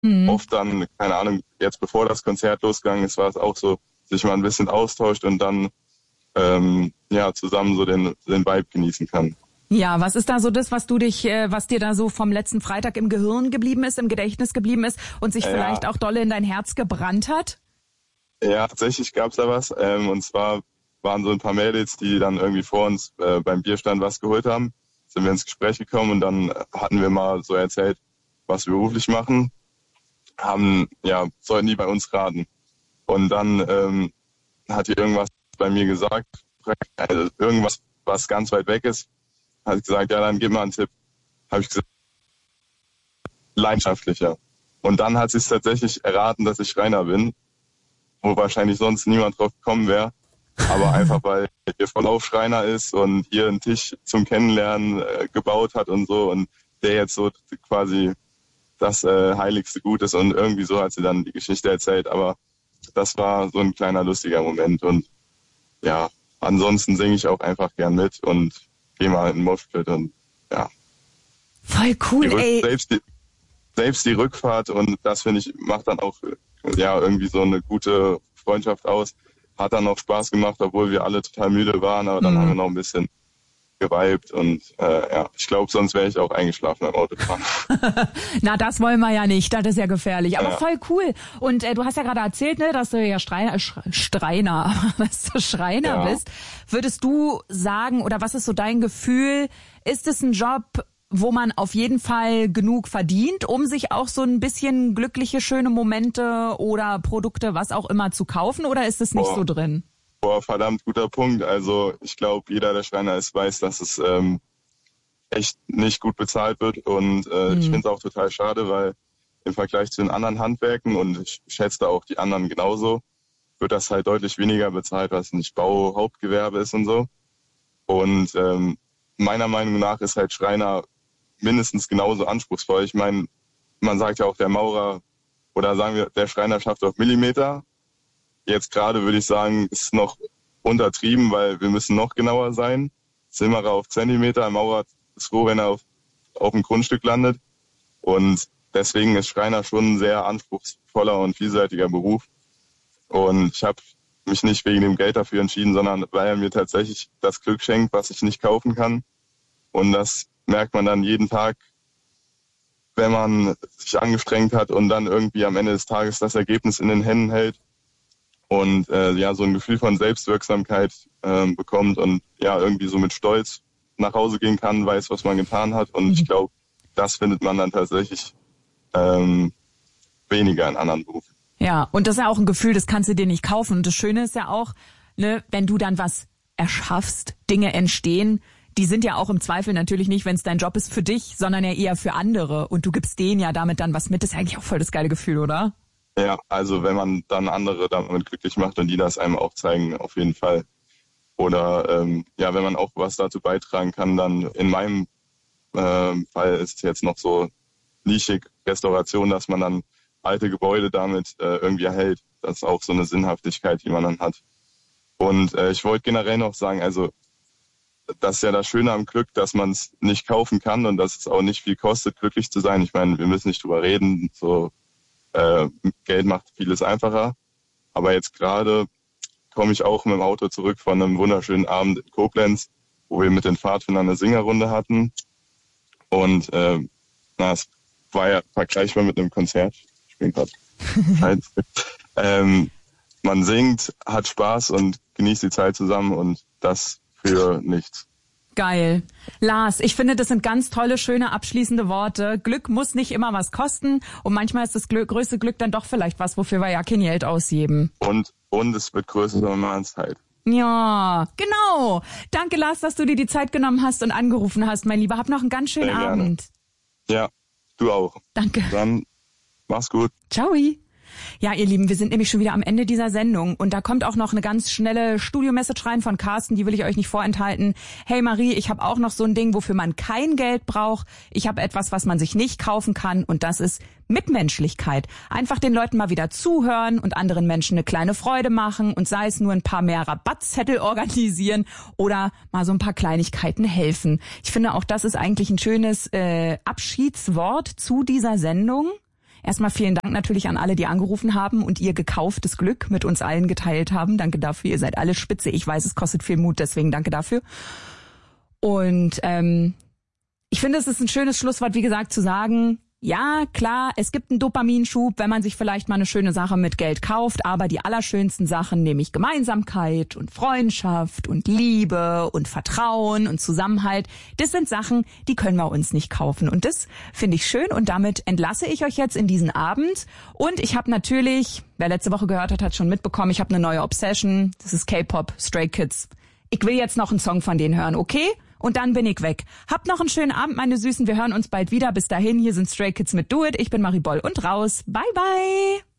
Mhm. oft dann, keine Ahnung, jetzt bevor das Konzert losgegangen ist, war es auch so, sich mal ein bisschen austauscht und dann ja zusammen so den Vibe genießen kann. Ja, was ist da so das, was dir da so vom letzten Freitag im Gehirn geblieben ist, im Gedächtnis geblieben ist und sich vielleicht Ja, auch dolle in dein Herz gebrannt hat? ja, tatsächlich gab's da was. Und zwar waren so ein paar Mädels, die dann irgendwie vor uns beim Bierstand was geholt haben. Sind wir ins Gespräch gekommen und dann hatten wir mal so erzählt, was wir beruflich machen. Sollten die bei uns raten. Und dann hat die irgendwas bei mir gesagt, also irgendwas, was ganz weit weg ist. Hat gesagt, ja, dann gib mal einen Tipp. Habe ich gesagt, leidenschaftlicher. Und dann hat sie es tatsächlich erraten, dass ich Schreiner bin, wo wahrscheinlich sonst niemand drauf gekommen wäre. Aber einfach, weil ihr Verlauf Schreiner ist und hier einen Tisch zum Kennenlernen gebaut hat und so und der jetzt so quasi das heiligste Gut ist und irgendwie so hat sie dann die Geschichte erzählt. Aber das war so ein kleiner lustiger Moment und ja, ansonsten singe ich auch einfach gern mit und gehe mal in den Moshpit und ja. Voll cool, ey. Selbst die Rückfahrt und das finde ich, macht dann auch ja irgendwie so eine gute Freundschaft aus. Hat dann auch Spaß gemacht, obwohl wir alle total müde waren, aber dann haben wir noch ein bisschen geweibt und ja, ich glaube, sonst wäre ich auch eingeschlafen beim Autofahren. Na, das wollen wir ja nicht, das ist ja gefährlich, aber Ja. voll cool. Und du hast ja gerade erzählt, ne, dass du ja Schreiner Ja. bist. Würdest du sagen, oder was ist so dein Gefühl, ist es ein Job, wo man auf jeden Fall genug verdient, um sich auch so ein bisschen glückliche, schöne Momente oder Produkte, was auch immer, zu kaufen, oder ist es nicht so drin? Boah, verdammt guter Punkt. Also ich glaube, jeder, der Schreiner ist, weiß, dass es echt nicht gut bezahlt wird. Und ich finde es auch total schade, weil im Vergleich zu den anderen Handwerken, und ich schätze auch die anderen genauso, wird das halt deutlich weniger bezahlt, was nicht Bau, Hauptgewerbe ist und so. Und meiner Meinung nach ist halt Schreiner mindestens genauso anspruchsvoll. Ich meine, man sagt ja auch, der Maurer oder sagen wir, der Schreiner schafft auf Millimeter. Jetzt gerade würde ich sagen, ist noch untertrieben, weil wir müssen noch genauer sein. Zimmerer auf Zentimeter, ein Maurer ist froh, wenn er auf dem Grundstück landet. Und deswegen ist Schreiner schon ein sehr anspruchsvoller und vielseitiger Beruf. Und ich habe mich nicht wegen dem Geld dafür entschieden, sondern weil er mir tatsächlich das Glück schenkt, was ich nicht kaufen kann. Und das merkt man dann jeden Tag, wenn man sich angestrengt hat und dann irgendwie am Ende des Tages das Ergebnis in den Händen hält und ja so ein Gefühl von Selbstwirksamkeit bekommt und ja irgendwie so mit Stolz nach Hause gehen kann, weiß, was man getan hat. Und ich glaube, das findet man dann tatsächlich weniger in anderen Berufen. Ja, und das ist ja auch ein Gefühl, das kannst du dir nicht kaufen. Und das Schöne ist ja auch, ne, wenn du dann was erschaffst, Dinge entstehen, die sind ja auch im Zweifel natürlich nicht, wenn es dein Job ist, für dich, sondern ja eher für andere. Und du gibst denen ja damit dann was mit. Das ist eigentlich auch voll das geile Gefühl, oder? Ja, also wenn man dann andere damit glücklich macht und die das einem auch zeigen, auf jeden Fall. Oder ja, wenn man auch was dazu beitragen kann, dann in meinem Fall ist es jetzt noch so nischig Restauration, dass man dann alte Gebäude damit irgendwie erhält. Das ist auch so eine Sinnhaftigkeit, die man dann hat. Und ich wollte generell noch sagen, also das ist ja das Schöne am Glück, dass man es nicht kaufen kann und dass es auch nicht viel kostet, glücklich zu sein. Ich meine, wir müssen nicht drüber reden, so Geld macht vieles einfacher. Aber jetzt gerade komme ich auch mit dem Auto zurück von einem wunderschönen Abend in Koblenz, wo wir mit den Pfadfindern eine Singerrunde hatten. Und es war ja vergleichbar mit einem Konzert. Ich bin gerade man singt, hat Spaß und genießt die Zeit zusammen und das für nichts. Geil. Lars, ich finde, das sind ganz tolle, schöne, abschließende Worte. Glück muss nicht immer was kosten und manchmal ist das größte Glück dann doch vielleicht was, wofür wir ja kein Geld ausgeben. Und es wird größer, wenn man es teilt. Ja, genau. Danke, Lars, dass du dir die Zeit genommen hast und angerufen hast, mein Lieber. Hab noch einen ganz schönen Sehr gerne. Abend. Ja, du auch. Danke. Dann mach's gut. Ciao. Ja, ihr Lieben, wir sind nämlich schon wieder am Ende dieser Sendung und da kommt auch noch eine ganz schnelle Studio-Message rein von Carsten, die will ich euch nicht vorenthalten. Hey Marie, ich habe auch noch so ein Ding, wofür man kein Geld braucht. Ich habe etwas, was man sich nicht kaufen kann und das ist Mitmenschlichkeit. Einfach den Leuten mal wieder zuhören und anderen Menschen eine kleine Freude machen und sei es nur ein paar mehr Rabattzettel organisieren oder mal so ein paar Kleinigkeiten helfen. Ich finde auch, das ist eigentlich ein schönes Abschiedswort zu dieser Sendung. Erstmal vielen Dank natürlich an alle, die angerufen haben und ihr gekauftes Glück mit uns allen geteilt haben. Danke dafür, ihr seid alle spitze. Ich weiß, es kostet viel Mut, deswegen danke dafür. Und ich finde, es ist ein schönes Schlusswort, wie gesagt, zu sagen, ja, klar, es gibt einen Dopaminschub, wenn man sich vielleicht mal eine schöne Sache mit Geld kauft, aber die allerschönsten Sachen, nämlich Gemeinsamkeit und Freundschaft und Liebe und Vertrauen und Zusammenhalt, das sind Sachen, die können wir uns nicht kaufen. Und das finde ich schön und damit entlasse ich euch jetzt in diesen Abend. Und ich habe natürlich, wer letzte Woche gehört hat, hat schon mitbekommen, ich habe eine neue Obsession, das ist K-Pop, Stray Kids. Ich will jetzt noch einen Song von denen hören, okay? Und dann bin ich weg. Habt noch einen schönen Abend, meine Süßen. Wir hören uns bald wieder. Bis dahin, hier sind Stray Kids mit Do It. Ich bin Marie Boll und raus. Bye, bye.